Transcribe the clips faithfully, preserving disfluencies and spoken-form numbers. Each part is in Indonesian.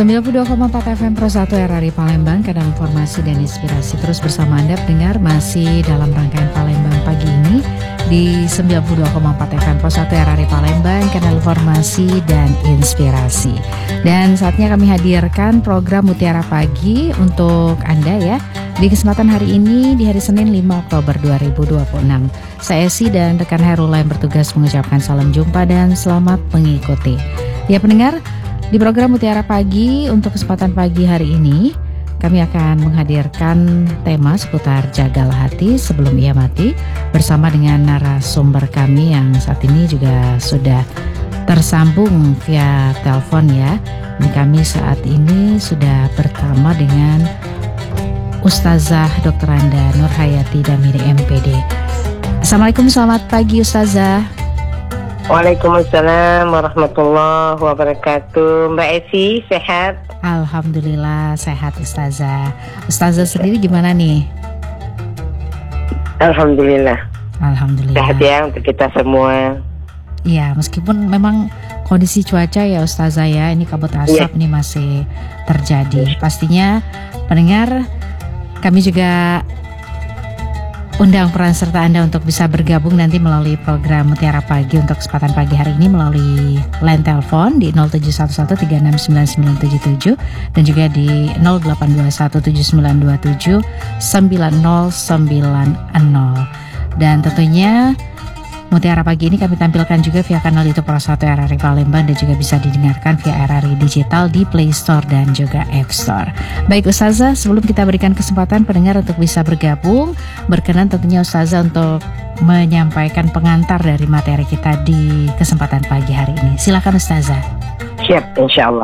sembilan puluh dua koma empat F M Pro satu R R I Palembang, kanal informasi dan inspirasi. Terus bersama Anda pendengar masih dalam rangkaian Palembang pagi ini di sembilan puluh dua koma empat F M Pro satu R R I Palembang, kanal informasi dan inspirasi. Dan saatnya kami hadirkan program Mutiara Pagi untuk Anda ya. Di kesempatan hari ini di hari Senin lima Oktober dua ribu dua puluh enam. Saya Esi dan rekan Herul yang bertugas mengucapkan salam jumpa dan selamat mengikuti. Ya pendengar, di program Mutiara Pagi untuk kesempatan pagi hari ini, kami akan menghadirkan tema seputar jagalah hati sebelum ia mati bersama dengan narasumber kami yang saat ini juga sudah tersambung via telepon ya. Dan kami saat ini sudah bersama dengan Ustazah doktor Anda Nurhayati Damiri M P D. Assalamualaikum, selamat pagi Ustazah. Waalaikumsalam warahmatullahi wabarakatuh. Mbak Esi sehat? Alhamdulillah sehat Ustazah. Ustazah sendiri gimana nih? Alhamdulillah. Alhamdulillah. Sehat ya untuk kita semua. Iya, meskipun memang kondisi cuaca ya Ustazah ya, ini kabut asap yeah. nih masih terjadi. Pastinya pendengar, kami juga undang peran serta Anda untuk bisa bergabung nanti melalui program Mutiara Pagi untuk kesempatan pagi hari ini melalui line telepon di nol tujuh satu satu tiga enam sembilan sembilan tujuh tujuh dan juga di nol delapan dua satu tujuh sembilan dua tujuh sembilan nol sembilan nol. Dan tentunya Mutiara Pagi ini kami tampilkan juga via kanal YouTube Pro satu R R I Palembang dan juga bisa didengarkan via R R I Digital di Play Store dan juga App Store. Baik Ustazah, sebelum kita berikan kesempatan pendengar untuk bisa bergabung, berkenan tentunya Ustazah untuk menyampaikan pengantar dari materi kita di kesempatan pagi hari ini. Silakan Ustazah. Siap, insyaallah.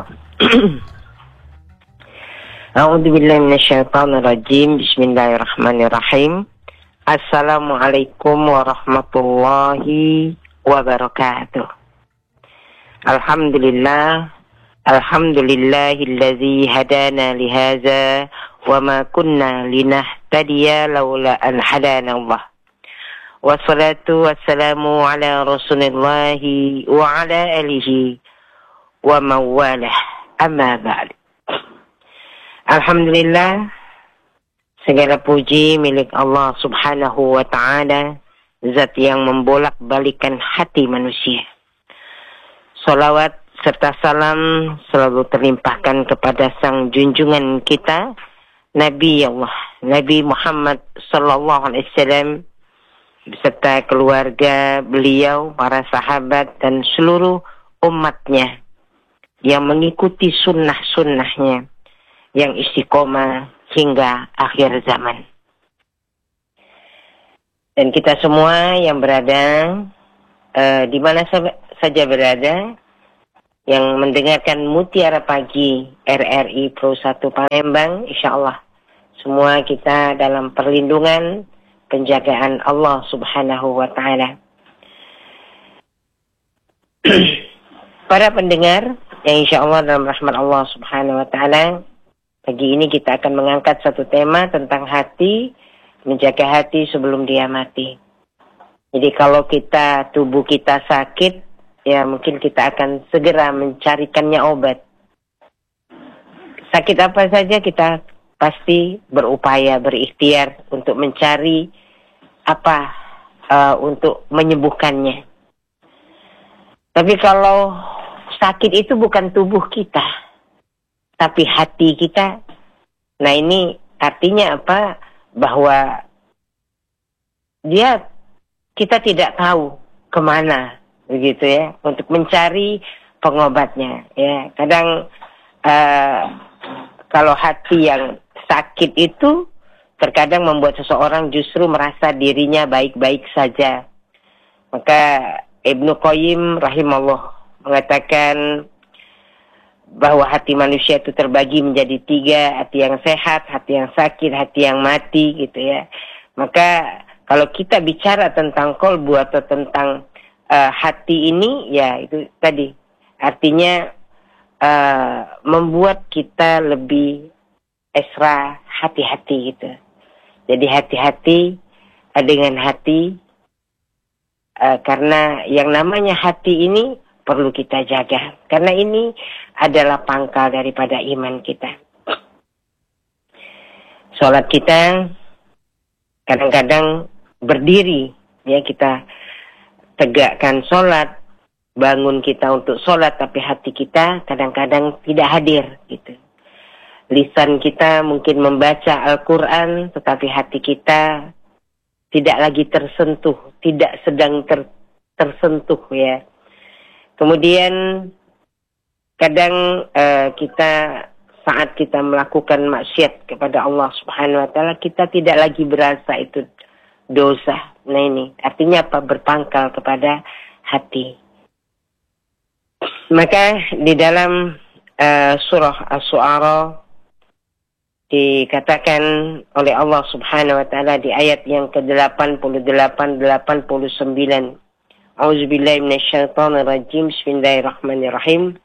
A'udzubillahi minasyaitonirrajim. Bismillahirrahmanirrahim. Assalamualaikum warahmatullahi wabarakatuh. Alhamdulillah, alhamdulillahillazi hadana lihaza wa ma kunna linahtadiya laula an hadana Allah. Wassalatu wassalamu ala rasulillahi wa ala alihi wa mawalah, amma ba'd. Alhamdulillah, segala puji milik Allah subhanahu wa ta'ala, zat yang membolak-balikan hati manusia. Salawat serta salam selalu terlimpahkan kepada sang junjungan kita, Nabi Allah, Nabi Muhammad sallallahu alaihi wasallam, beserta keluarga beliau, para sahabat dan seluruh umatnya yang mengikuti sunnah-sunnahnya, yang istiqomah hingga akhir zaman. Dan kita semua yang berada uh, di mana saja berada, yang mendengarkan Mutiara Pagi R R I Pro satu Palembang, insyaallah semua kita dalam perlindungan penjagaan Allah subhanahu wa ta'ala. Para pendengar yang insyaallah dalam rahmat Allah subhanahu wa ta'ala, pagi ini kita akan mengangkat satu tema tentang hati, menjaga hati sebelum dia mati. Jadi kalau kita, tubuh kita sakit, ya mungkin kita akan segera mencarikannya obat. Sakit apa saja kita pasti berupaya, berikhtiar untuk mencari apa uh, untuk menyembuhkannya. Tapi kalau sakit itu bukan tubuh kita, tapi hati kita. Nah ini artinya apa? Bahwa dia, kita tidak tahu kemana, begitu ya, untuk mencari pengobatnya. Ya, kadang uh, kalau hati yang sakit itu terkadang membuat seseorang justru merasa dirinya baik-baik saja. Maka Ibnu Qayyim rahimahullah mengatakan bahwa hati manusia itu terbagi menjadi tiga, hati yang sehat, hati yang sakit, hati yang mati, gitu ya. Maka kalau kita bicara tentang qalbu atau tentang uh, hati ini, ya itu tadi artinya uh, membuat kita lebih ekstra hati-hati gitu. Jadi hati-hati uh, dengan hati, uh, karena yang namanya hati ini perlu kita jaga. Karena ini adalah pangkal daripada iman kita. Sholat kita kadang-kadang berdiri, ya, kita tegakkan sholat, bangun kita untuk sholat, tapi hati kita kadang-kadang tidak hadir, gitu. Lisan kita mungkin membaca Al-Quran, tetapi hati kita tidak lagi tersentuh, tidak sedang ter, tersentuh, ya. Kemudian kadang uh, kita saat kita melakukan maksiat kepada Allah Subhanahu wa taala, kita tidak lagi berasa itu dosa. Nah ini artinya apa? Berpangkal kepada hati. Maka di dalam uh, surah Asy-Syu'ara dikatakan oleh Allah Subhanahu wa taala di ayat yang ke delapan puluh delapan delapan puluh sembilan. A'udzubillahi minasyaitonir rajim. Bismillahirrahmanirrahim.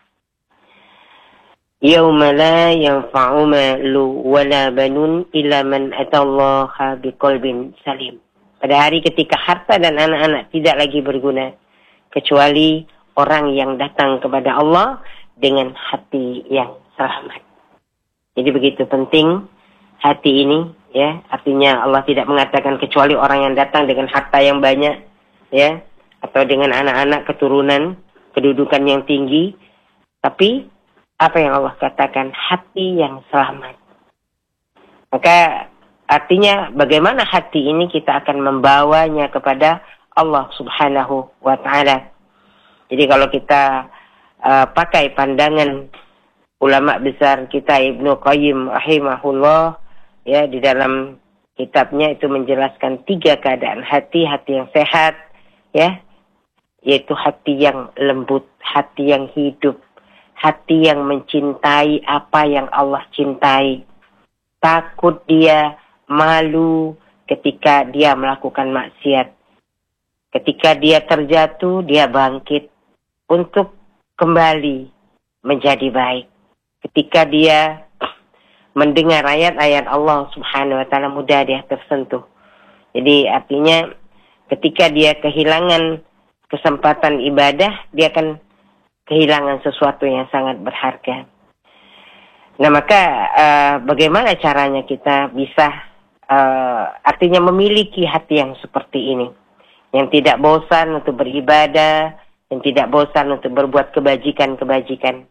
Yauma la yanfa'u malu wala banun illa man atallaha biqalbin salim. Pada hari ketika harta dan anak-anak tidak lagi berguna kecuali orang yang datang kepada Allah dengan hati yang selamat. Jadi begitu penting hati ini, ya. Artinya Allah tidak mengatakan kecuali orang yang datang dengan harta yang banyak, ya, atau dengan anak-anak, keturunan, kedudukan yang tinggi, tapi apa yang Allah katakan? Hati yang selamat. Maka artinya bagaimana hati ini kita akan membawanya kepada Allah Subhanahu wa ta'ala. Jadi kalau kita uh, pakai pandangan ulama besar kita Ibnu Qayyim rahimahullah, ya, di dalam kitabnya itu menjelaskan tiga keadaan hati, hati yang sehat, ya, yaitu hati yang lembut, hati yang hidup, hati yang mencintai apa yang Allah cintai. Takut dia, malu ketika dia melakukan maksiat. Ketika dia terjatuh, dia bangkit untuk kembali menjadi baik. Ketika dia mendengar ayat-ayat Allah Subhanahu wa taala, mudah dia tersentuh. Jadi artinya ketika dia kehilangan kesempatan ibadah, dia akan kehilangan sesuatu yang sangat berharga. Nah maka uh, bagaimana caranya kita bisa uh, artinya memiliki hati yang seperti ini, yang tidak bosan untuk beribadah, yang tidak bosan untuk berbuat kebajikan-kebajikan.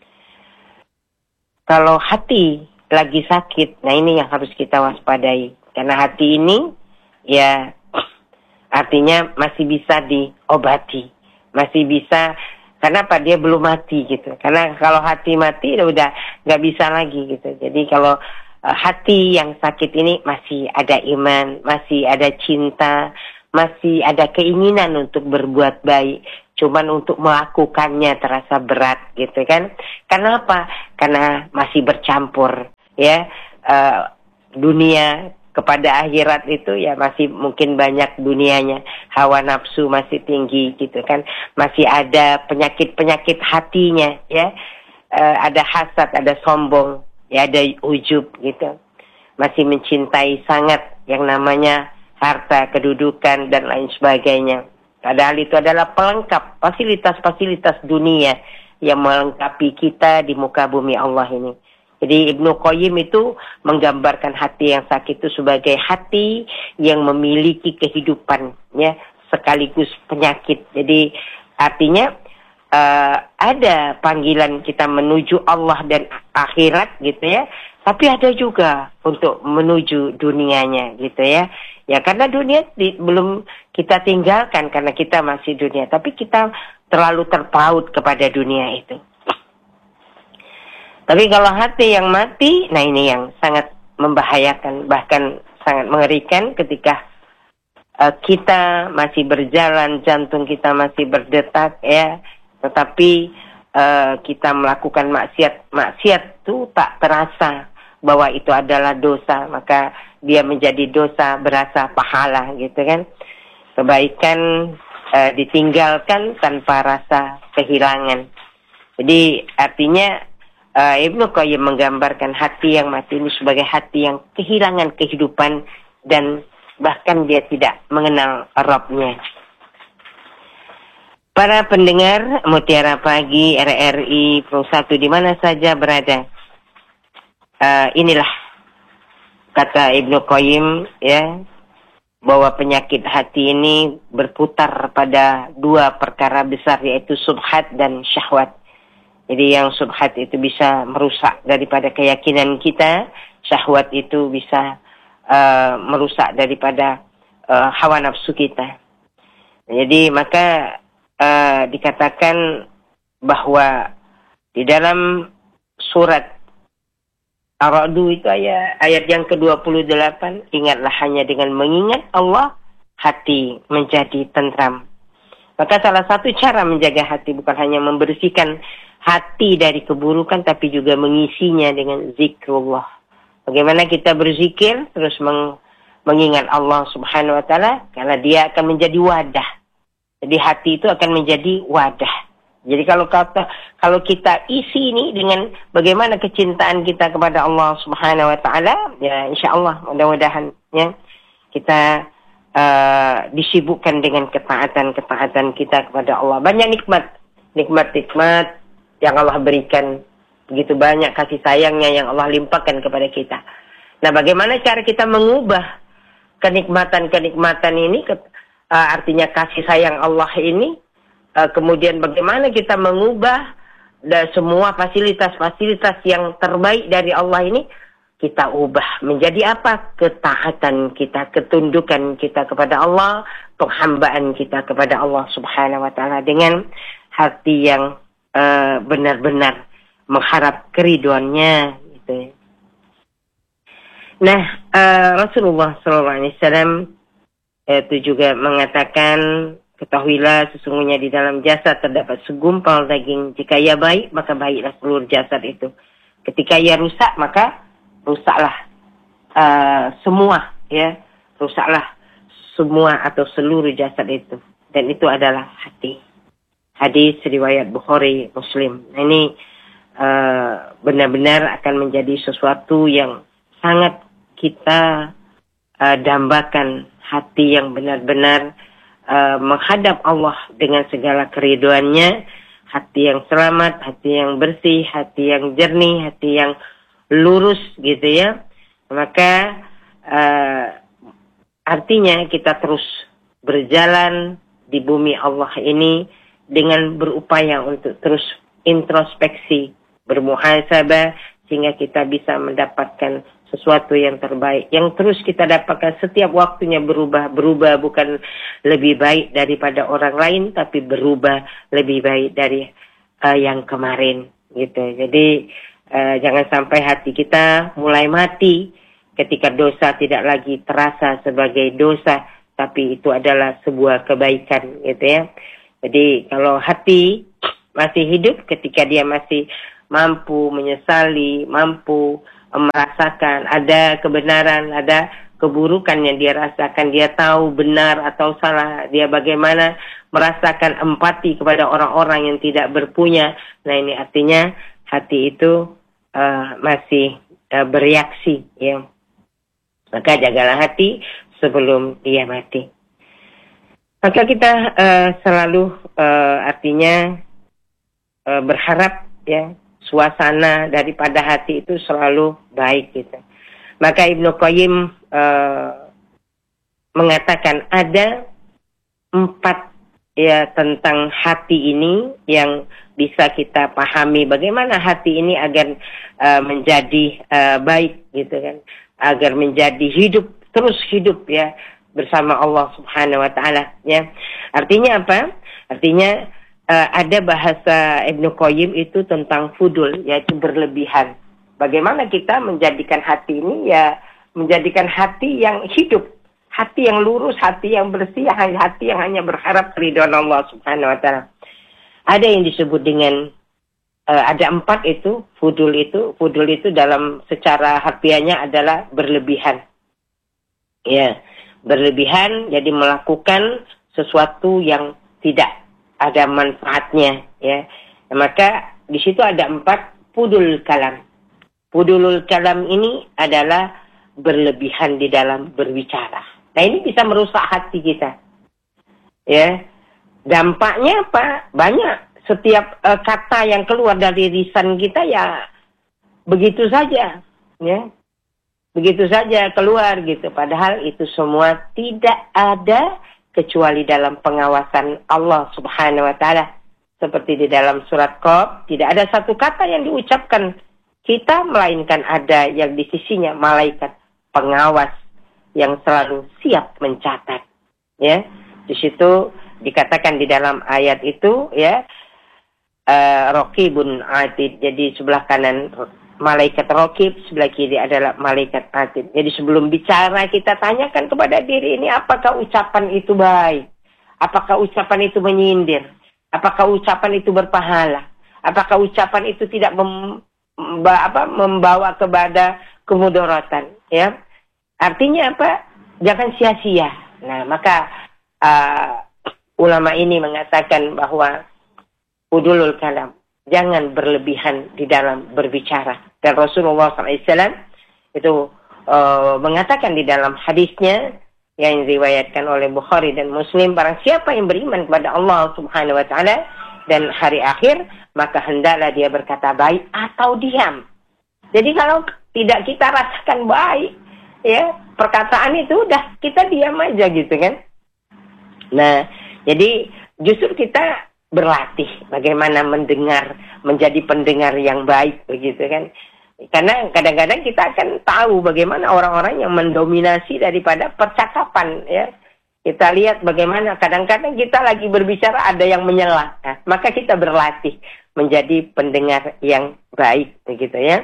Kalau hati lagi sakit, nah ini yang harus kita waspadai. Karena hati ini ya artinya masih bisa diobati, masih bisa. Kenapa? Dia belum mati gitu. Karena kalau hati mati udah nggak bisa lagi gitu. Jadi kalau uh, hati yang sakit ini masih ada iman, masih ada cinta, masih ada keinginan untuk berbuat baik. Cuman untuk melakukannya terasa berat gitu kan. Kenapa? Karena masih bercampur, ya, uh, dunia kepada akhirat itu ya masih mungkin banyak dunianya, hawa nafsu masih tinggi gitu kan, masih ada penyakit-penyakit hatinya, ya, e, ada hasad, ada sombong, ya, ada ujub gitu, masih mencintai sangat yang namanya harta, kedudukan dan lain sebagainya. Padahal itu adalah pelengkap fasilitas-fasilitas dunia yang melengkapi kita di muka bumi Allah ini. Jadi Ibnu Qayyim itu menggambarkan hati yang sakit itu sebagai hati yang memiliki kehidupan, ya, sekaligus penyakit. Jadi artinya uh, ada panggilan kita menuju Allah dan akhirat gitu ya, tapi ada juga untuk menuju dunianya gitu ya. Ya karena dunia di, belum kita tinggalkan karena kita masih dunia, tapi kita terlalu terpaut kepada dunia itu. Tapi kalau hati yang mati, nah ini yang sangat membahayakan, bahkan sangat mengerikan ketika uh, kita masih berjalan, jantung kita masih berdetak, ya, tetapi uh, kita melakukan maksiat, maksiat itu tak terasa bahwa itu adalah dosa, maka dia menjadi dosa berasa pahala, gitu kan? Kebaikan uh, ditinggalkan tanpa rasa kehilangan. Jadi artinya Uh, Ibnu Qayyim menggambarkan hati yang mati ini sebagai hati yang kehilangan kehidupan dan bahkan dia tidak mengenal Rabbnya. Para pendengar Mutiara Pagi R R I Pro satu di mana saja berada, uh, inilah kata Ibnu Qayyim, ya, bahwa penyakit hati ini berputar pada dua perkara besar, yaitu subhat dan syahwat. Jadi yang subhat itu bisa merusak daripada keyakinan kita, syahwat itu bisa uh, merusak daripada uh, hawa nafsu kita. Jadi maka Uh, dikatakan bahwa di dalam surat Ar-Ra'd itu ayat, ayat yang ke dua puluh delapan, ingatlah hanya dengan mengingat Allah hati menjadi tentram. Maka salah satu cara menjaga hati bukan hanya membersihkan hati dari keburukan, tapi juga mengisinya dengan zikrullah. Bagaimana kita berzikir terus meng, mengingat Allah Subhanahu wa taala, karena dia akan menjadi wadah. Jadi hati itu akan menjadi wadah. Jadi kalau kata kalau kita isi ini dengan bagaimana kecintaan kita kepada Allah Subhanahu wa taala, ya insyaallah mudah-mudahan ya kita uh, disibukkan dengan ketaatan-ketaatan kita kepada Allah. Banyak nikmat, nikmat-nikmat yang Allah berikan, begitu banyak kasih sayangnya yang Allah limpahkan kepada kita. Nah, bagaimana cara kita mengubah kenikmatan-kenikmatan ini ke Uh, artinya kasih sayang Allah ini, uh, kemudian bagaimana kita mengubah dan semua fasilitas-fasilitas yang terbaik dari Allah ini, kita ubah menjadi apa? Ketaatan kita, ketundukan kita kepada Allah, penghambaan kita kepada Allah Subhanahu wa taala dengan hati yang uh, benar-benar mengharap keriduannya gitu. Nah, uh, Rasulullah shallallahu alaihi wasallam itu juga mengatakan, ketahuilah sesungguhnya di dalam jasad terdapat segumpal daging. Jika ia baik, maka baiklah seluruh jasad itu. Ketika ia rusak, maka rusaklah uh, semua, ya, rusaklah semua atau seluruh jasad itu. Dan itu adalah hati. Hadis riwayat Bukhari, Muslim. Nah, ini uh, benar-benar akan menjadi sesuatu yang sangat kita uh, dambakan. Hati yang benar-benar uh, menghadap Allah dengan segala keriduannya, hati yang selamat, hati yang bersih, hati yang jernih, hati yang lurus gitu ya. Maka uh, artinya kita terus berjalan di bumi Allah ini dengan berupaya untuk terus introspeksi, bermuhasabah, sehingga kita bisa mendapatkan sesuatu yang terbaik, yang terus kita dapatkan setiap waktunya berubah, berubah bukan lebih baik daripada orang lain, tapi berubah lebih baik dari uh, yang kemarin, gitu. Jadi uh, jangan sampai hati kita mulai mati ketika dosa tidak lagi terasa sebagai dosa, tapi itu adalah sebuah kebaikan, gitu ya. Jadi kalau hati masih hidup ketika dia masih mampu menyesali, mampu merasakan ada kebenaran, ada keburukan yang dia rasakan, dia tahu benar atau salah, dia bagaimana merasakan empati kepada orang-orang yang tidak berpunya. Nah, ini artinya hati itu uh, masih uh, bereaksi, ya. Maka jagalah hati sebelum dia mati. Maka kita uh, selalu uh, artinya uh, berharap, ya, suasana daripada hati itu selalu baik gitu. Maka Ibnu Qayyim uh, mengatakan ada empat ya tentang hati ini yang bisa kita pahami bagaimana hati ini agar uh, menjadi uh, baik gitu kan, agar menjadi hidup, terus hidup ya bersama Allah Subhanahu wa taala ya. Artinya apa? Artinya Uh, ada bahasa Ibnu Qayyim itu tentang fudul, yaitu berlebihan. Bagaimana kita menjadikan hati ini ya menjadikan hati yang hidup, hati yang lurus, hati yang bersih, hati yang hanya berharap ridho Allah Subhanahu wa taala. Ada yang disebut dengan uh, ada empat itu, fudul itu, fudul itu dalam secara harfiahnya adalah berlebihan. Ya, berlebihan jadi melakukan sesuatu yang tidak ada manfaatnya, ya. Maka di situ ada empat fudul kalam. Fudulul kalam ini adalah berlebihan di dalam berbicara. Nah, ini bisa merusak hati kita, ya. dampaknya apa? Banyak. Setiap uh, kata yang keluar dari lisan kita ya begitu saja, ya. Begitu saja keluar gitu. Padahal itu semua tidak ada kecuali dalam pengawasan Allah Subhanahu wa taala. Seperti di dalam surat Qaf, tidak ada satu kata yang diucapkan kita melainkan ada yang di sisinya malaikat pengawas yang selalu siap mencatat. Ya, di situ dikatakan di dalam ayat itu ya, uh, Raqibun Atid. Jadi sebelah kanan malaikat Raqib, sebelah kiri adalah malaikat Atid. Jadi sebelum bicara kita tanyakan kepada diri ini, apakah ucapan itu baik? Apakah ucapan itu menyindir? Apakah ucapan itu berpahala? Apakah ucapan itu tidak mem, apa, membawa kepada kemudaratan? Ya, artinya apa? Jangan sia-sia. Nah, maka uh, ulama ini mengatakan bahwa udulul kalam, jangan berlebihan di dalam berbicara. Dan Rasulullah shallallahu alaihi wasallam itu uh, mengatakan di dalam hadisnya yang diriwayatkan oleh Bukhari dan Muslim, barang siapa yang beriman kepada Allah Subhanahu wa taala dan hari akhir, maka hendaklah dia berkata baik atau diam. Jadi kalau tidak kita rasakan baik, ya, perkataan itu udah kita diam aja gitu kan. Nah, jadi justru kita berlatih bagaimana mendengar, menjadi pendengar yang baik begitu kan. Karena kadang-kadang kita akan tahu bagaimana orang-orang yang mendominasi daripada percakapan, ya. Kita lihat bagaimana kadang-kadang kita lagi berbicara ada yang menyela. Nah, maka kita berlatih menjadi pendengar yang baik begitu ya.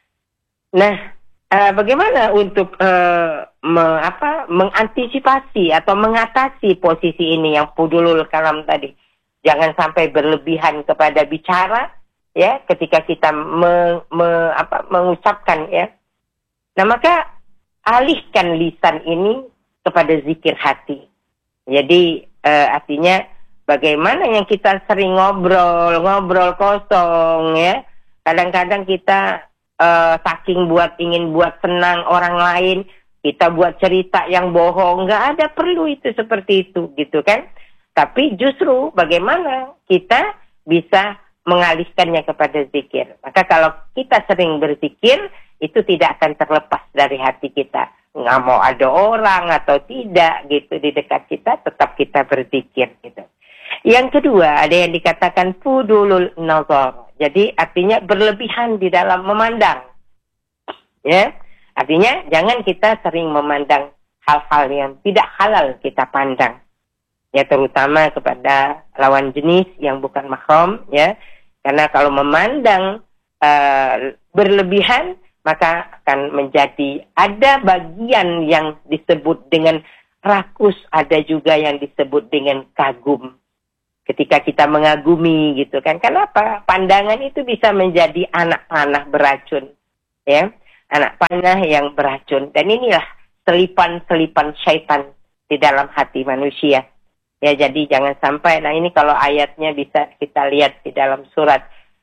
Nah, uh, bagaimana untuk uh, me, apa, mengantisipasi atau mengatasi posisi ini yang pudulul kalam tadi? Jangan sampai berlebihan kepada bicara, ya, ketika kita me, me, apa, mengucapkan, ya. Nah, maka alihkan lisan ini kepada zikir hati. Jadi eh, artinya bagaimana yang kita sering ngobrol, ngobrol kosong, ya. Kadang-kadang kita eh, saking buat ingin buat senang orang lain, kita buat cerita yang bohong. Nggak ada perlu itu seperti itu, gitu kan? Tapi justru bagaimana kita bisa mengalihkannya kepada zikir. Maka kalau kita sering berzikir, itu tidak akan terlepas dari hati kita. Nggak mau ada orang atau tidak gitu di dekat kita, tetap kita berzikir gitu. Yang kedua, ada yang dikatakan fudulul nazar. Jadi artinya berlebihan di dalam memandang. Ya, artinya jangan kita sering memandang hal-hal yang tidak halal kita pandang. Ya, terutama kepada lawan jenis yang bukan mahram, ya. Karena kalau memandang uh, berlebihan, maka akan menjadi ada bagian yang disebut dengan rakus, ada juga yang disebut dengan kagum. Ketika kita mengagumi gitu kan. Kenapa? Pandangan itu bisa menjadi anak panah beracun, ya. Anak panah yang beracun. Dan inilah selipan-selipan syaitan di dalam hati manusia. Ya, jadi jangan sampai, nah ini kalau ayatnya bisa kita lihat di dalam surat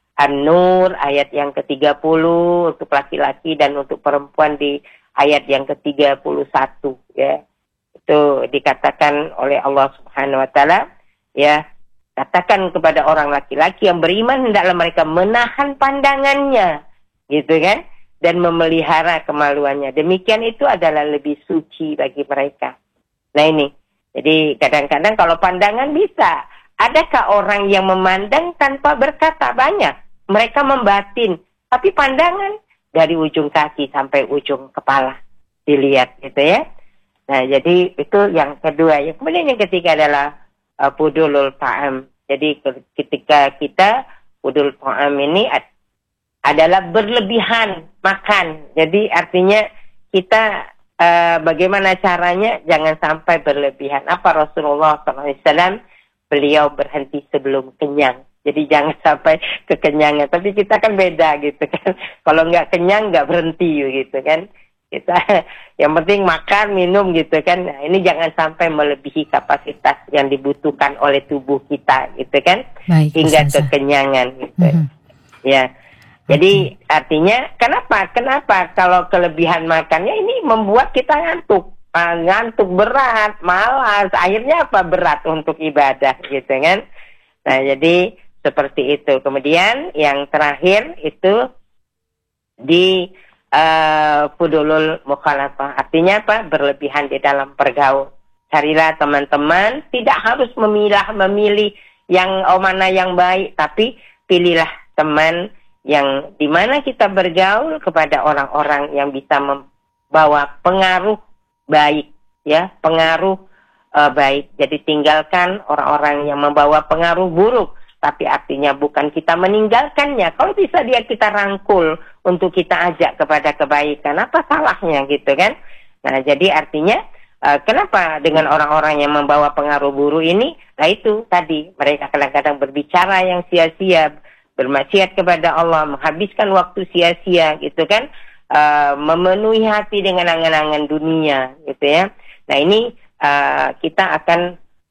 An-Nur, ayat yang ke tiga puluh untuk laki-laki dan untuk perempuan di ayat yang ke tiga puluh satu, ya. Itu dikatakan oleh Allah Subhanahu wa taala, ya, katakan kepada orang laki-laki yang beriman, hendaklah mereka menahan pandangannya, gitu kan, dan memelihara kemaluannya. Demikian itu adalah lebih suci bagi mereka. Nah ini, jadi kadang-kadang kalau pandangan bisa. Adakah orang yang memandang tanpa berkata? Banyak. Mereka membatin. Tapi pandangan dari ujung kaki sampai ujung kepala. Dilihat gitu ya. Nah jadi itu yang kedua. Yang kemudian yang ketiga adalah uh, pudulul ta'am. Jadi ketika kita pudul ta'am ini ad- adalah berlebihan makan. Jadi artinya kita Uh, bagaimana caranya? Jangan sampai berlebihan. Apa Rasulullah shallallahu alaihi wasallam? Beliau berhenti sebelum kenyang. Jadi jangan sampai kekenyangan. Tapi kita kan beda gitu kan. Kalau nggak kenyang nggak berhenti gitu kan. Kita yang penting makan, minum gitu kan. Nah, ini jangan sampai melebihi kapasitas yang dibutuhkan oleh tubuh kita gitu kan. Baik, hingga kekenyangan gitu. Mm-hmm. Ya. Jadi artinya kenapa? Kenapa kalau kelebihan makannya ini membuat kita ngantuk, uh, ngantuk, berat, malas. Akhirnya apa? Berat untuk ibadah gitu kan. Nah, jadi seperti itu. Kemudian yang terakhir itu di uh, fudulul mukhalafah. Artinya apa? Berlebihan di dalam bergaul. Carilah teman-teman, tidak harus memilah memilih yang oh, mana yang baik, tapi pilihlah teman yang dimana kita bergaul kepada orang-orang yang bisa membawa pengaruh baik, ya, pengaruh uh, baik. Jadi tinggalkan orang-orang yang membawa pengaruh buruk, tapi artinya bukan kita meninggalkannya. Kalau bisa dia kita rangkul untuk kita ajak kepada kebaikan, apa salahnya gitu kan? Nah, jadi artinya Uh, kenapa dengan orang-orang yang membawa pengaruh buruk ini? Nah itu tadi, mereka kadang-kadang berbicara yang sia-sia, bermaksiat kepada Allah, menghabiskan waktu sia-sia gitu kan, uh, memenuhi hati dengan angan-angan dunia gitu ya. Nah ini uh, kita akan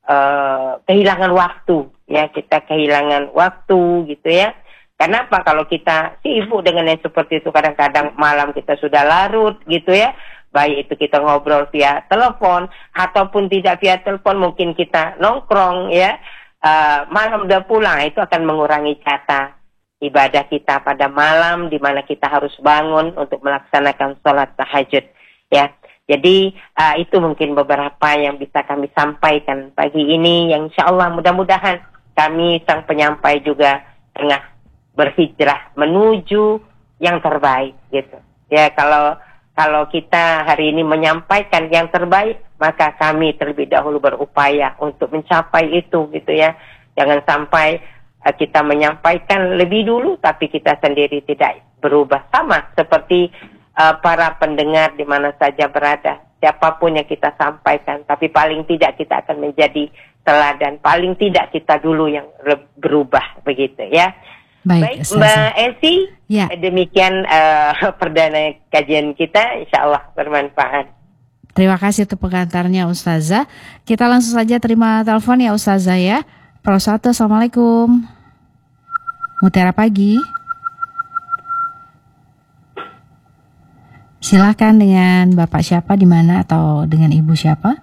uh, kehilangan waktu, ya, kita kehilangan waktu gitu ya. Kenapa? Kalau kita sibuk dengan yang seperti itu, kadang-kadang malam kita sudah larut gitu ya. Baik itu kita ngobrol via telepon ataupun tidak via telepon, mungkin kita nongkrong ya, uh, malam udah pulang, itu akan mengurangi jatah ibadah kita pada malam di mana kita harus bangun untuk melaksanakan sholat tahajud ya. Jadi uh, itu mungkin beberapa yang bisa kami sampaikan pagi ini, yang insya Allah mudah-mudahan kami sang penyampai juga tengah berhijrah menuju yang terbaik gitu ya. Kalau Kalau kita hari ini menyampaikan yang terbaik, maka kami terlebih dahulu berupaya untuk mencapai itu gitu ya. Jangan sampai uh, kita menyampaikan lebih dulu, tapi kita sendiri tidak berubah. Sama seperti uh, para pendengar di mana saja berada. Siapapun yang kita sampaikan, tapi paling tidak kita akan menjadi teladan. Paling tidak kita dulu yang berubah begitu ya. Baik, Baik Mbak Esi, ya. Demikian uh, perdana kajian kita, insya Allah bermanfaat. Terima kasih untuk pengantarnya Ustazah. Kita langsung saja terima telepon ya Ustazah ya. Pro satu, Assalamualaikum. Mutiara Pagi. Silakan dengan Bapak siapa, di mana, atau dengan Ibu siapa?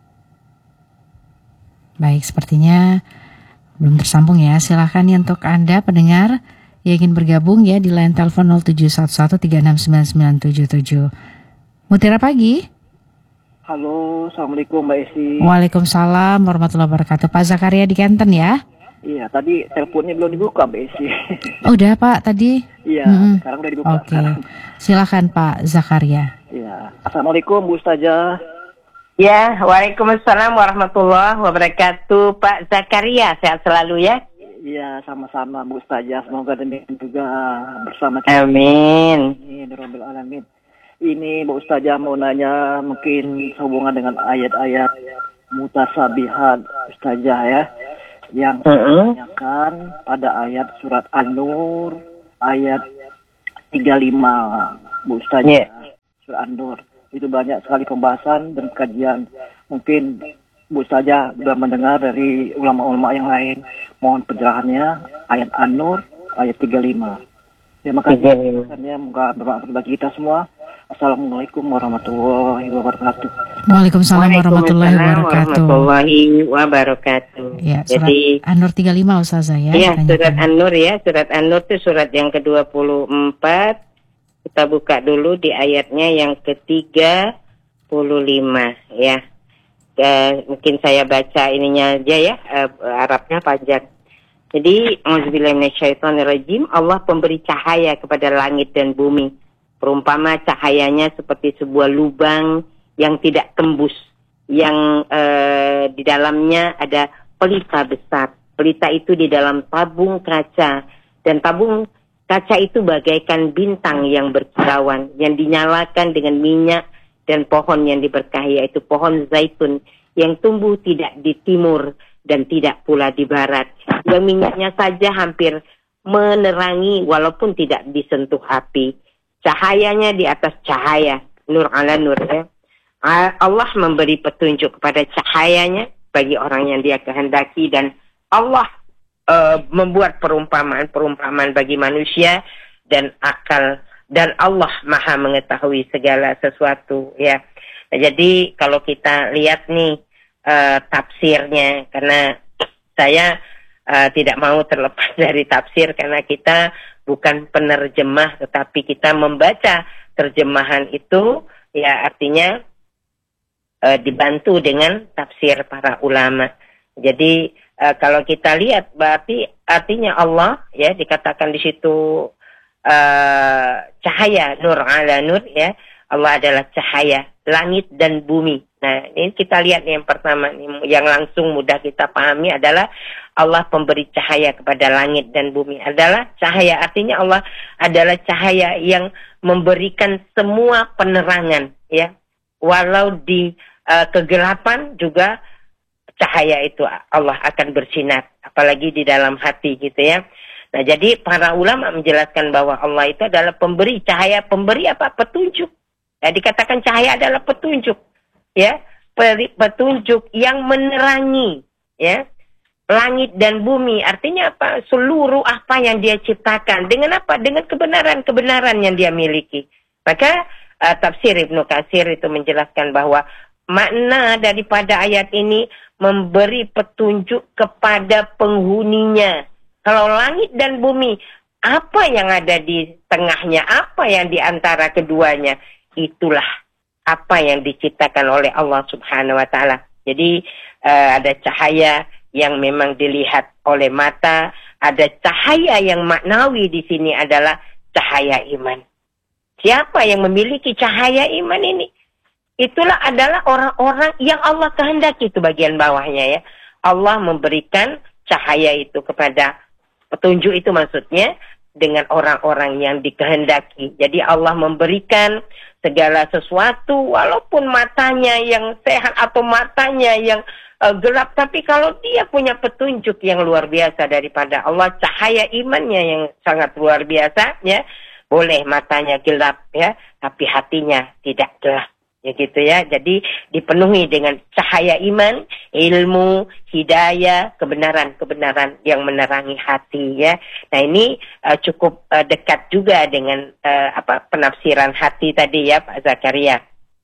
Baik, sepertinya belum tersambung ya. Silakan nih untuk Anda pendengar yang ingin bergabung ya di line telepon nol tujuh satu satu tiga enam sembilan sembilan tujuh tujuh. Mutiara Pagi. Halo, Assalamualaikum Mbak Esi. Waalaikumsalam warahmatullahi wabarakatuh. Pak Zakaria di Kenten ya? Iya, tadi teleponnya belum dibuka Mbak Esi. Oh, udah Pak tadi? Iya, hmm. sekarang udah dibuka. Oke, okay. Silakan Pak Zakaria. Iya, Assalamualaikum Bu Ustazah. Ya, waalaikumsalam warahmatullahi wabarakatuh. Pak Zakaria, sehat selalu ya. Iya, sama-sama Bu Ustazah. Semoga demikian juga bersama kita. Amin. Amin, Rabbil Alamin. Ini Bu Ustazah mau nanya mungkin hubungan dengan ayat-ayat mutasabihat Ustazah ya. Yang uh-uh. ditanyakan pada ayat surat An-Nur ayat tiga puluh lima Bu Ustazah. Yeah. Surat An-Nur. Itu banyak sekali pembahasan dan kajian. Mungkin Bu Ustazah sudah mendengar dari ulama-ulama yang lain. Mohon penjelasannya ayat An-Nur ayat tiga puluh lima. Terima kasih. Semoga bermanfaat bagi kita semua. Assalamualaikum warahmatullahi wabarakatuh. Waalaikumsalam warahmatullahi wabarakatuh. Warahmatullahi wabarakatuh. Ya, surat Jadi, An-Nur tiga puluh lima Ustazah ya. Iya, surat An-Nur ya. Surat An-Nur itu surat yang ke dua puluh empat. Kita buka dulu di ayatnya yang ke tiga puluh lima ya. E, mungkin saya baca ininya aja ya, e, Arabnya panjang. Jadi, auzubillahi minasyaitonirrajim, Allah pemberi cahaya kepada langit dan bumi. Perumpama cahayanya seperti sebuah lubang yang tidak tembus, yang e, di dalamnya ada pelita besar. Pelita itu di dalam tabung kaca, dan tabung kaca itu bagaikan bintang yang berkilauan, yang dinyalakan dengan minyak, dan pohon yang diberkahi, yaitu pohon zaitun, yang tumbuh tidak di timur dan tidak pula di barat. Yang minyaknya saja hampir menerangi walaupun tidak disentuh api. Cahayanya di atas cahaya, nur ala nur ya. Allah memberi petunjuk kepada cahayanya bagi orang yang dia kehendaki, dan Allah Uh, membuat perumpamaan-perumpamaan bagi manusia dan akal, dan Allah maha mengetahui segala sesuatu ya. Nah, jadi kalau kita lihat nih uh, tafsirnya, karena saya uh, tidak mau terlepas dari tafsir karena kita bukan penerjemah, tetapi kita membaca terjemahan itu, ya artinya uh, dibantu dengan tafsir para ulama. Jadi uh, kalau kita lihat berarti artinya Allah, ya dikatakan di situ uh, cahaya, nur ala nur, ya Allah adalah cahaya langit dan bumi. Nah, ini kita lihat yang pertama, yang langsung mudah kita pahami adalah Allah pemberi cahaya kepada langit dan bumi. Adalah cahaya, artinya Allah adalah cahaya yang memberikan semua penerangan, ya. Walau di uh, kegelapan juga cahaya itu Allah akan bersinar, apalagi di dalam hati gitu ya. Nah, jadi para ulama menjelaskan bahwa Allah itu adalah pemberi cahaya, pemberi apa? Petunjuk. Ya, dikatakan cahaya adalah petunjuk, ya, petunjuk yang menerangi, ya, langit dan bumi. Artinya apa? Seluruh apa yang dia ciptakan. Dengan apa? Dengan kebenaran-kebenaran yang dia miliki. Maka uh, tafsir Ibnu Katsir itu menjelaskan bahwa makna daripada ayat ini memberi petunjuk kepada penghuninya. Kalau langit dan bumi, apa yang ada di tengahnya, apa yang di antara keduanya, itulah apa yang diciptakan oleh Allah Subhanahu wa taala. Jadi uh, ada cahaya yang memang dilihat oleh mata, ada cahaya yang maknawi di sini adalah cahaya iman. Siapa yang memiliki cahaya iman ini? Itulah adalah orang-orang yang Allah kehendaki, itu bagian bawahnya ya. Allah memberikan cahaya itu kepada, petunjuk itu maksudnya dengan orang-orang yang dikehendaki. Jadi Allah memberikan segala sesuatu, walaupun matanya yang sehat atau matanya yang uh, gelap, tapi kalau dia punya petunjuk yang luar biasa daripada Allah, cahaya imannya yang sangat luar biasa, ya, boleh matanya gelap, ya, tapi hatinya tidak gelap, ya gitu ya. Jadi dipenuhi dengan cahaya iman, ilmu, hidayah, kebenaran-kebenaran yang menerangi hati, ya. Nah, ini uh, cukup uh, dekat juga dengan uh, apa penafsiran hati tadi ya Pak Zakaria.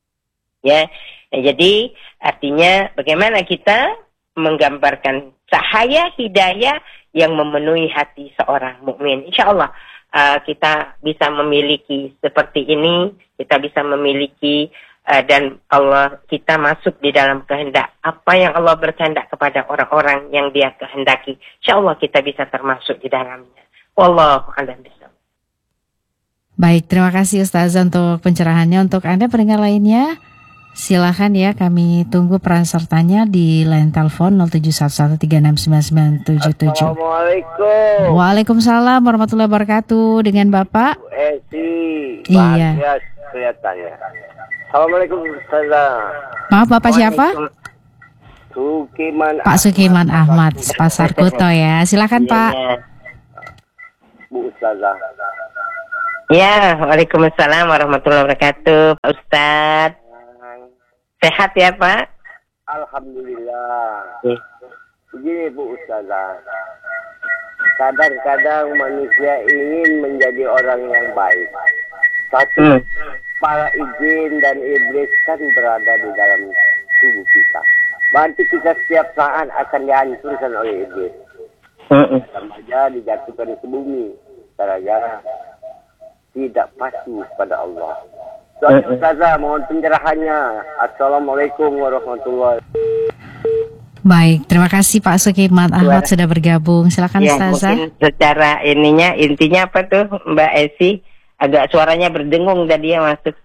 Ya. Nah, jadi artinya bagaimana kita menggambarkan cahaya hidayah yang memenuhi hati seorang mukmin. Insyaallah uh, kita bisa memiliki seperti ini, kita bisa memiliki Uh, dan Allah, kita masuk di dalam kehendak apa yang Allah berkehendak kepada orang-orang yang dia kehendaki. InsyaAllah kita bisa termasuk di dalamnya. Wallahu a'lam bishawab. Baik, terima kasih Ustazah untuk pencerahannya. Untuk Anda pendengar lainnya, silakan ya, kami tunggu peran sertanya di line telepon nol tujuh satu satu tiga enam sembilan sembilan tujuh tujuh. Assalamualaikum. Waalaikumsalam warahmatullahi wabarakatuh. Dengan Bapak Esi. Iya. Kelihatannya. Assalamualaikum Ustazah. Maaf, Bapak siapa? Sukiman. Pak Sukiman Ahmad, Pasar Kuto ya. Silakan Pak. Bu Ustazah. Ya, waalaikumsalam warahmatullahi wabarakatuh, Pak Ustadz. Sehat ya Pak? Alhamdulillah. Ya. Begini Bu Ustazah. Kadang-kadang manusia ingin menjadi orang yang baik. Tapi hmm. para izin dan iblis kan berada di dalam tubuh kita. Berarti kita setiap saat akan dihancurkan oleh iblis. Hmm. Sama aja dijatuhkan ke bumi. Gara-gara tidak patuh pada Allah. Soalnya hmm. Ustazah, mohon pencerahannya. Assalamualaikum warahmatullahi wabarakatuh. Baik, terima kasih Pak Sukiman Ahmad sudah bergabung. Silakan ya, Ustazah. Mungkin secara ininya, intinya apa tuh Mbak Esi? Agak suaranya berdengung tadi yang masuk.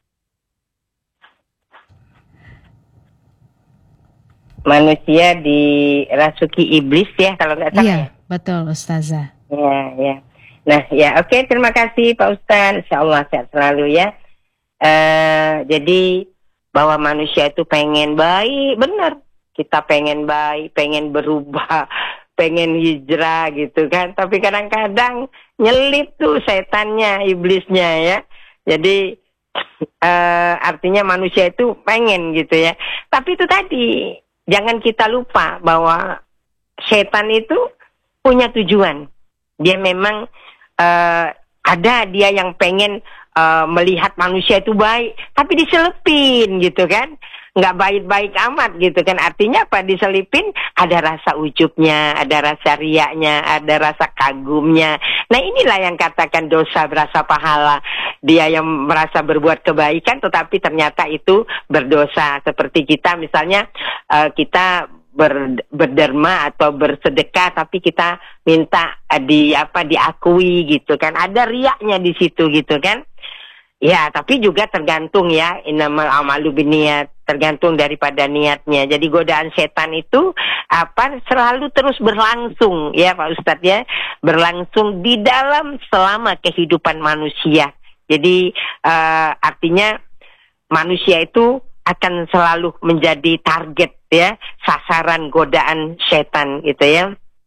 Manusia dirasuki iblis ya kalau nggak salah. Iya, ya? Betul Ustazah. Ya, ya. Nah, ya oke, okay, terima kasih Pak Ustaz. Insyaallah sehat selalu ya. Uh, jadi bahwa manusia itu pengen baik, benar. Kita pengen baik, pengen berubah, pengen hijrah gitu kan. Tapi kadang-kadang nyelip tuh setannya, iblisnya ya. Jadi uh, artinya manusia itu pengen gitu ya. Tapi itu tadi, jangan kita lupa bahwa setan itu punya tujuan. Dia memang uh, ada dia yang pengen uh, melihat manusia itu baik, tapi diselipin gitu kan. Nggak baik-baik amat gitu kan. Artinya apa? Diselipin ada rasa ujubnya, ada rasa riaknya, ada rasa kagumnya. Nah inilah yang katakan dosa berasa pahala. Dia yang merasa berbuat kebaikan tetapi ternyata itu berdosa. Seperti kita misalnya uh, kita ber, berderma atau bersedekah tapi kita minta uh, di apa diakui gitu kan. Ada riaknya di situ gitu kan. Ya, tapi juga tergantung ya, innamal a'malu binniyat, tergantung daripada niatnya. Jadi godaan setan itu apa selalu terus berlangsung ya Pak Ustadz ya, berlangsung di dalam selama kehidupan manusia. Jadi uh, artinya manusia itu akan selalu menjadi target ya, sasaran godaan setan gitu ya.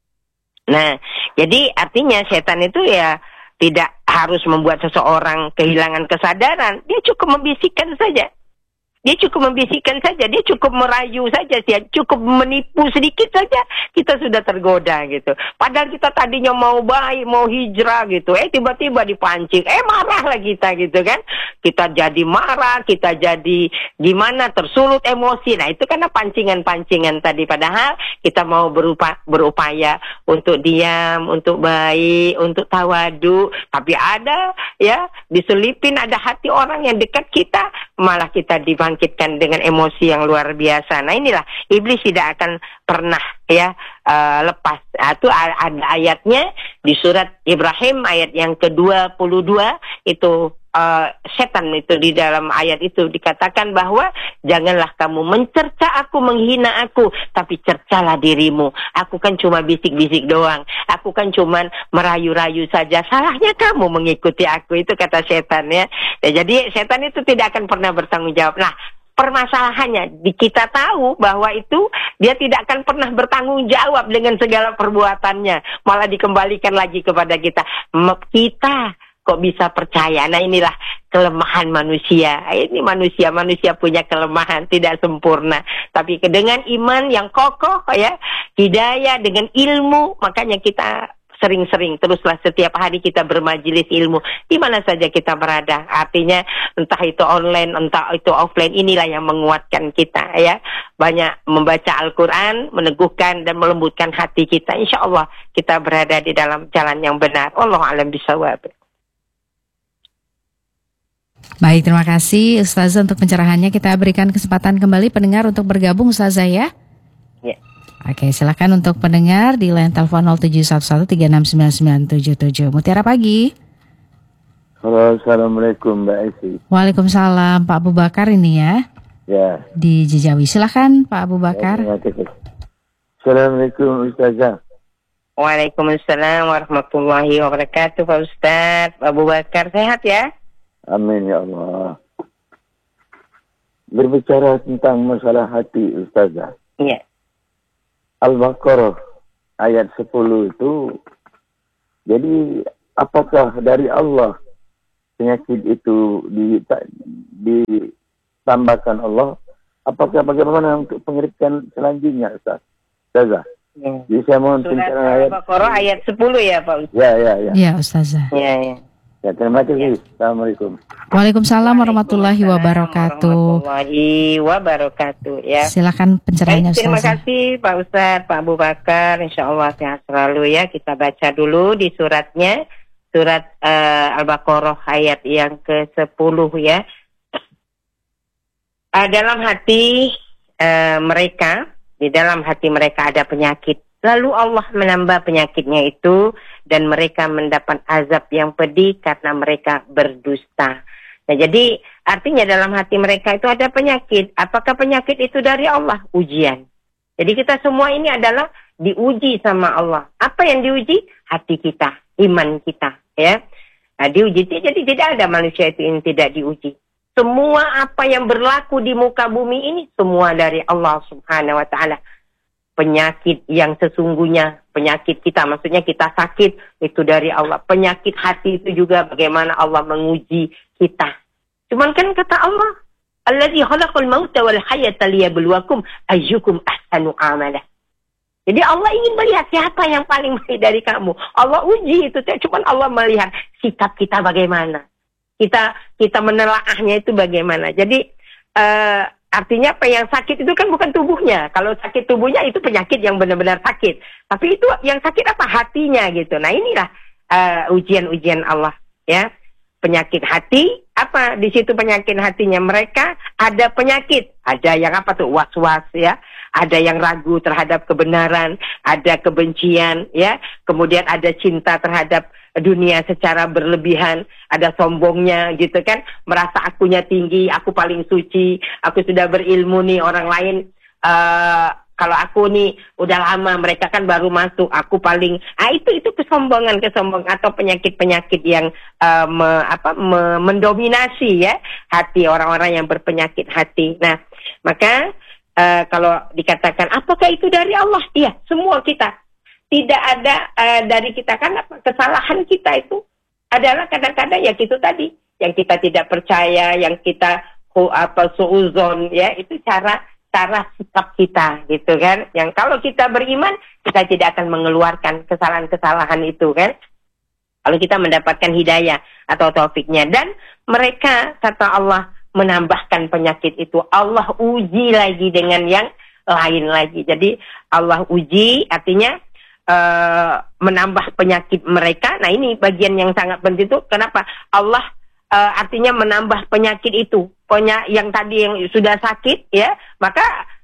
Nah, jadi artinya setan itu ya tidak harus membuat seseorang kehilangan kesadaran. Dia cukup membisikkan saja. Dia cukup membisikkan saja. Dia cukup merayu saja. Dia cukup menipu sedikit saja. Kita sudah tergoda gitu. Padahal kita tadinya mau baik, mau hijrah gitu. Eh tiba-tiba dipancing. Eh marahlah kita gitu kan. Kita jadi marah. Kita jadi gimana tersulut emosi. Nah itu karena pancingan-pancingan tadi. Padahal kita mau berupa, berupaya untuk diam, untuk baik, untuk tawadu. Tapi ada ya diselipin ada hati orang yang dekat kita. Malah kita dibangkitkan dengan emosi yang luar biasa. Nah inilah iblis tidak akan pernah ya uh, lepas. Itu ada ayatnya di surat Ibrahim ayat yang ke dua puluh dua itu. Uh, setan itu di dalam ayat itu dikatakan bahwa janganlah kamu mencerca aku, menghina aku, tapi cercalah dirimu. Aku kan cuma bisik-bisik doang. Aku kan cuma merayu-rayu saja. Salahnya kamu mengikuti aku, itu kata setan ya. Ya jadi setan itu tidak akan pernah bertanggung jawab. Nah, permasalahannya di kita tahu bahwa itu dia tidak akan pernah bertanggung jawab dengan segala perbuatannya, malah dikembalikan lagi kepada kita. Kita kok bisa percaya? Nah inilah kelemahan manusia. Ini manusia, manusia punya kelemahan, tidak sempurna. Tapi dengan iman yang kokoh ya, hidayah dengan ilmu, makanya kita sering-sering teruslah setiap hari kita bermajelis ilmu di mana saja kita berada. Artinya entah itu online, entah itu offline, inilah yang menguatkan kita ya. Banyak membaca Al-Quran, meneguhkan dan melembutkan hati kita. Insya Allah kita berada di dalam jalan yang benar. Wallahu a'lam bishawab. Baik, terima kasih Ustazah untuk pencerahannya. Kita berikan kesempatan kembali pendengar untuk bergabung Ustazah ya. Ya. Oke, silakan untuk pendengar di line telepon nol tujuh satu satu tiga enam sembilan sembilan tujuh tujuh. Mutiara pagi. Halo, assalamualaikum Mbak Esi. Waalaikumsalam, Pak Abu Bakar ini ya. Ya. Di Jejawi, silakan Pak Abu Bakar. Ya, assalamualaikum Ustazah. Waalaikumsalam warahmatullahi wabarakatuh Pak Ustadz. Pak Abu Bakar sehat ya? Amin ya Allah. Berbicara tentang masalah hati Ustazah. Iya. Al-Baqarah ayat sepuluh itu, jadi apakah dari Allah penyakit itu ditambahkan Allah? Apakah bagaimana untuk pengerikan selanjutnya Ustaz? Ustazah. Ya. Jadi saya mohon pencerahan ayat Al-Baqarah ayat sepuluh ya Pak Ustaz. Ya, ya, ya. Ya Ustazah. Ya, ya. Ya, terima kasih. Ya. Assalamualaikum. Waalaikumsalam warahmatullahi wabarakatuh. Warahmatullahi wabarakatuh. Ya. Silakan pencerahannya Ustazah. Terima kasih Pak Ustadz, Pak Abu Bakar. Insya Allah sehat selalu ya. Kita baca dulu di suratnya. Surat uh, Al-Baqarah ayat yang ke sepuluh ya. Uh, dalam hati uh, mereka, di dalam hati mereka ada penyakit. Lalu Allah menambah penyakitnya itu dan mereka mendapat azab yang pedih karena mereka berdusta. Nah jadi artinya dalam hati mereka itu ada penyakit. Apakah penyakit itu dari Allah? Ujian. Jadi kita semua ini adalah diuji sama Allah. Apa yang diuji? Hati kita, iman kita. Ya. Nah diuji. Jadi tidak ada manusia itu yang tidak diuji. Semua apa yang berlaku di muka bumi ini semua dari Allah Subhanahu wa Ta'ala. Penyakit yang sesungguhnya, penyakit kita, maksudnya kita sakit, itu dari Allah. Penyakit hati itu juga bagaimana Allah menguji kita. Cuman kan kata Allah, Allazi khalaqal mauta wal hayata liyabluwakum ayyukum ahsanu amala. Jadi Allah ingin melihat siapa yang paling baik dari kamu. Allah uji itu, cuman Allah melihat sikap kita bagaimana. kita kita menelaahnya itu bagaimana. Jadi uh, artinya apa yang sakit itu kan bukan tubuhnya. Kalau sakit tubuhnya itu penyakit yang benar-benar sakit. Tapi itu yang sakit apa? Hatinya gitu. Nah inilah uh, ujian-ujian Allah ya. Penyakit hati, apa di situ penyakit hatinya mereka ada penyakit, ada yang apa tuh was-was ya, ada yang ragu terhadap kebenaran, ada kebencian ya, kemudian ada cinta terhadap dunia secara berlebihan, ada sombongnya gitu kan, merasa akunya tinggi, aku paling suci, aku sudah berilmu nih, orang lain uh, kalau aku nih udah lama, mereka kan baru masuk, aku paling, ah itu itu kesombongan kesombongan atau penyakit penyakit yang uh, me, apa me, mendominasi ya hati orang-orang yang berpenyakit hati. Nah maka uh, kalau dikatakan apakah itu dari Allah? Iya, semua kita. Tidak ada uh, dari kita, karena kesalahan kita itu adalah kadang-kadang ya itu tadi yang kita tidak percaya, yang kita hu, apa suuzon ya, itu cara cara sikap kita gitu kan, yang kalau kita beriman kita tidak akan mengeluarkan kesalahan-kesalahan itu kan, kalau kita mendapatkan hidayah atau taufiknya. Dan mereka kata Allah menambahkan penyakit itu, Allah uji lagi dengan yang lain lagi. Jadi Allah uji artinya uh, menambah penyakit mereka. Nah ini bagian yang sangat penting itu, kenapa Allah Uh, artinya menambah penyakit itu, punya yang tadi yang sudah sakit ya, maka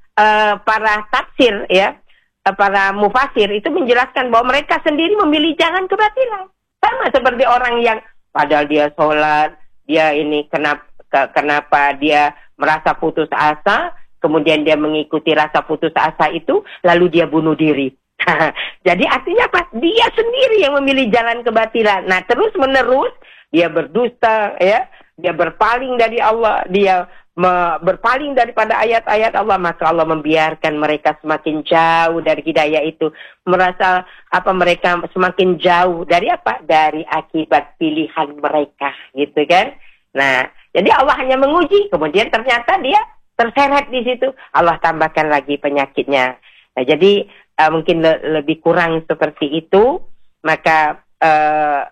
uh, para tafsir ya, uh, para mufasir itu menjelaskan bahwa mereka sendiri memilih jalan kebatilan, sama seperti orang yang padahal dia sholat, dia ini kenapa kenapa dia merasa putus asa, kemudian dia mengikuti rasa putus asa itu, lalu dia bunuh diri. Jadi artinya apa? Dia sendiri yang memilih jalan kebatilan. Nah terus menerus dia berdusta, ya, dia berpaling dari Allah, dia me- berpaling daripada ayat-ayat Allah, maka Allah membiarkan mereka semakin jauh dari hidayah itu, merasa apa mereka semakin jauh dari apa? Dari akibat pilihan mereka, gitu kan? Nah, jadi Allah hanya menguji, kemudian ternyata dia terseret di situ, Allah tambahkan lagi penyakitnya. Nah, jadi uh, mungkin le- lebih kurang seperti itu, maka uh,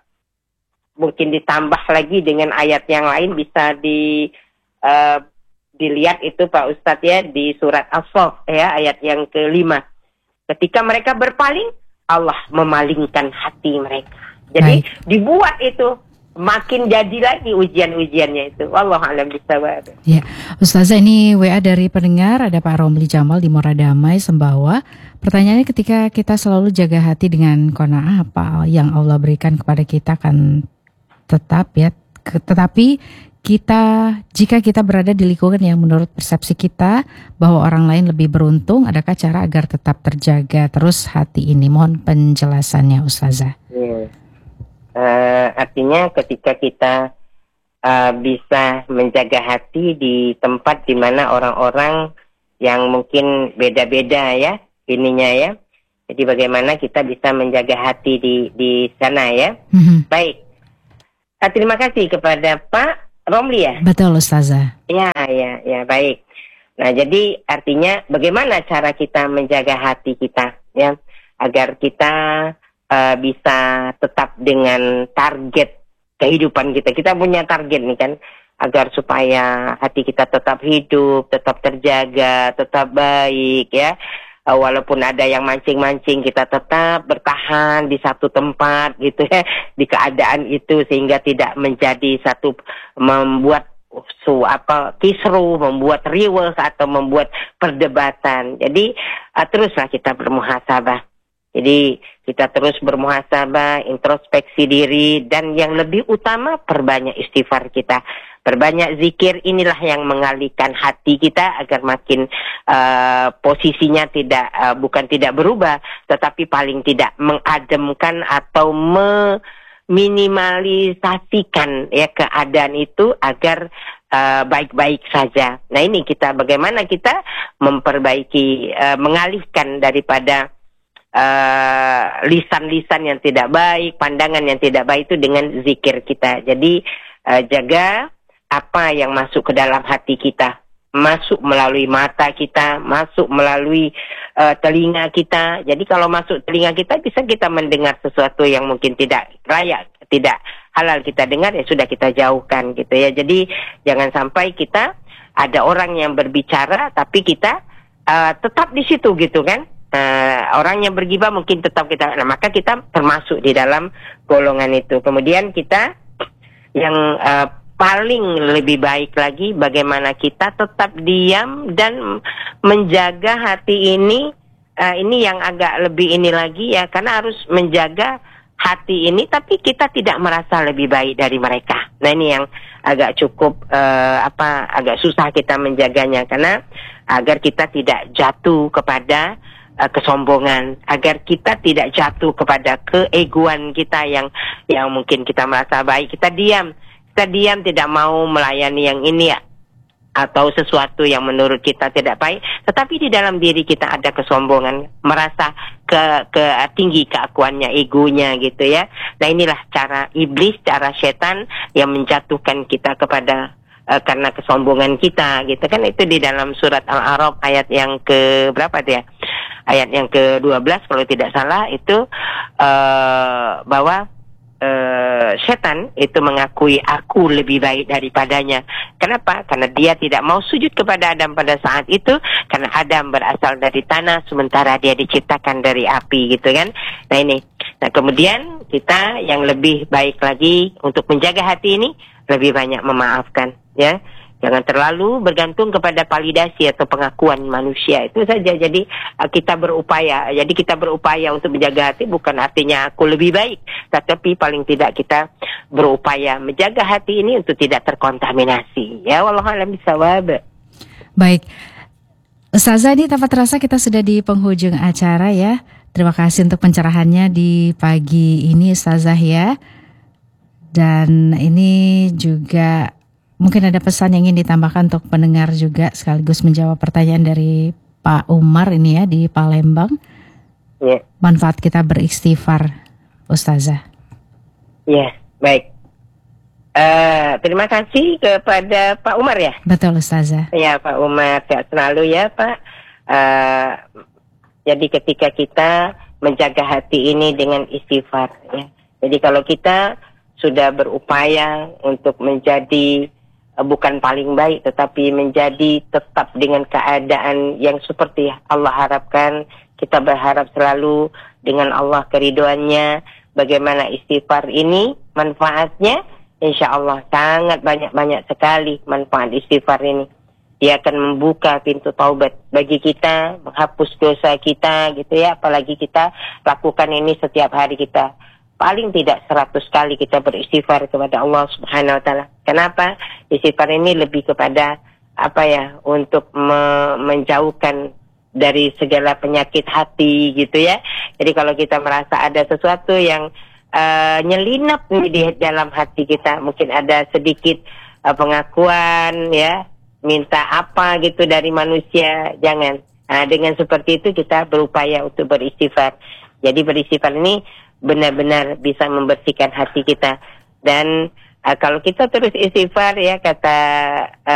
mungkin ditambah lagi dengan ayat yang lain bisa di uh, dilihat itu Pak Ustadz ya di surat As-Saff ya ayat yang kelima. Ketika mereka berpaling, Allah memalingkan hati mereka. Jadi Baik. dibuat itu makin jadi lagi ujian-ujiannya itu. Wallahu a'lam bishawab. Ya, Ustazah, ini W A dari pendengar, ada Pak Romli Jamal di Moradamai, Sembawa. Pertanyaannya, ketika kita selalu jaga hati dengan qanaah, apa yang Allah berikan kepada kita kan tetap ya, tetapi kita jika kita berada di lingkungan yang menurut persepsi kita bahwa orang lain lebih beruntung, adakah cara agar tetap terjaga terus hati ini? Mohon penjelasannya Ustazah. Ya. Uh, artinya ketika kita uh, bisa menjaga hati di tempat di mana orang-orang yang mungkin beda-beda ya ininya ya, jadi bagaimana kita bisa menjaga hati di di sana ya. Mm-hmm. Baik. Uh, terima kasih kepada Pak Romli ya. Betul Ustazah. Ya, ya, ya, baik. Nah, jadi artinya bagaimana cara kita menjaga hati kita ya, agar kita uh, bisa tetap dengan target kehidupan kita. Kita punya target nih kan, agar supaya hati kita tetap hidup, tetap terjaga, tetap baik ya. Walaupun ada yang mancing-mancing, kita tetap bertahan di satu tempat gitu ya, di keadaan itu, sehingga tidak menjadi satu membuat su apa kisru, membuat riweh atau membuat perdebatan. Jadi uh, teruslah kita bermuhasabah. Jadi kita terus bermuhasabah, introspeksi diri, dan yang lebih utama perbanyak istighfar kita. Perbanyak zikir, inilah yang mengalihkan hati kita agar makin uh, posisinya tidak uh, bukan tidak berubah, tetapi paling tidak mengademkan atau meminimalisasikan ya keadaan itu agar uh, baik-baik saja. Nah ini kita bagaimana kita memperbaiki, uh, mengalihkan daripada uh, lisan-lisan yang tidak baik, pandangan yang tidak baik itu dengan zikir kita. Jadi uh, jaga apa yang masuk ke dalam hati kita, masuk melalui mata kita, masuk melalui uh, telinga kita. Jadi kalau masuk telinga kita, bisa kita mendengar sesuatu yang mungkin tidak layak, tidak halal kita dengar, ya sudah kita jauhkan gitu ya. Jadi jangan sampai kita ada orang yang berbicara tapi kita uh, tetap di situ gitu kan. Uh, orang yang bergibah mungkin tetap kita, nah maka kita termasuk di dalam golongan itu. Kemudian kita yang uh, paling lebih baik lagi bagaimana kita tetap diam dan menjaga hati ini. Uh, ini yang agak lebih ini lagi ya, karena harus menjaga hati ini tapi kita tidak merasa lebih baik dari mereka. Nah ini yang agak cukup uh, apa agak susah kita menjaganya, karena agar kita tidak jatuh kepada uh, kesombongan, agar kita tidak jatuh kepada keegoan kita yang yang mungkin kita merasa baik, kita diam, kita diam tidak mau melayani yang ini ya, atau sesuatu yang menurut kita tidak baik, tetapi di dalam diri kita ada kesombongan, merasa ke, ke tinggi keakuannya, egonya gitu ya. Nah inilah cara iblis, cara setan yang menjatuhkan kita kepada uh, karena kesombongan kita gitu kan. Itu di dalam surat Al-A'raf ayat yang ke berapa dia? Ayat yang ke dua belas kalau tidak salah itu uh, bahwa Uh, setan itu mengakui aku lebih baik daripadanya. Kenapa? Karena dia tidak mau sujud kepada Adam pada saat itu, karena Adam berasal dari tanah sementara dia diciptakan dari api gitu kan. Nah ini, nah kemudian kita yang lebih baik lagi untuk menjaga hati ini lebih banyak memaafkan ya. Jangan terlalu bergantung kepada validasi atau pengakuan manusia. Itu saja. Jadi kita berupaya. Jadi kita berupaya untuk menjaga hati bukan artinya aku lebih baik. Tetapi paling tidak kita berupaya menjaga hati ini untuk tidak terkontaminasi. Ya, wallahu a'lam bishawab. Baik. Ustazah, ini tanpa terasa kita sudah di penghujung acara ya. Terima kasih untuk pencerahannya di pagi ini Ustazah ya. Dan ini juga mungkin ada pesan yang ingin ditambahkan untuk pendengar juga sekaligus menjawab pertanyaan dari Pak Umar ini ya di Palembang. Ya. Manfaat kita beristighfar, Ustazah. Ya, baik. Uh, terima kasih kepada Pak Umar ya. Betul Ustazah. Ya Pak Umar, sehat selalu ya Pak. Uh, jadi ketika kita menjaga hati ini dengan istighfar ya. Jadi kalau kita sudah berupaya untuk menjadi bukan paling baik tetapi menjadi tetap dengan keadaan yang seperti Allah harapkan, kita berharap selalu dengan Allah keridhoannya. Bagaimana istighfar ini manfaatnya? Insya Allah sangat banyak-banyak sekali manfaat istighfar ini. Dia akan membuka pintu taubat bagi kita, menghapus dosa kita gitu ya. Apalagi kita lakukan ini setiap hari, kita paling tidak seratus kali kita beristighfar kepada Allah Subhanahu wa taala. Kenapa? Istighfar ini lebih kepada apa ya? Untuk me- menjauhkan dari segala penyakit hati gitu ya. Jadi kalau kita merasa ada sesuatu yang uh, nyelinap di dalam hati kita, mungkin ada sedikit uh, pengakuan ya, minta apa gitu dari manusia, jangan. Nah, dengan seperti itu kita berupaya untuk beristighfar. Jadi beristighfar ini benar-benar bisa membersihkan hati kita. Dan uh, kalau kita terus istighfar ya, kata uh,